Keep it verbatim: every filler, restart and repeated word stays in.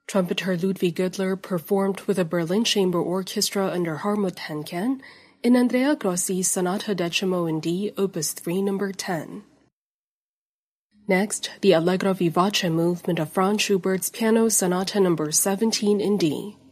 Trumpeter Ludwig Gödler performed with the Berlin Chamber Orchestra under Hartmut Henken in Andrea Grossi's Sonata Decimo in D, Opus three, number ten. Next, the Allegro vivace movement of Franz Schubert's Piano Sonata number seventeen in D.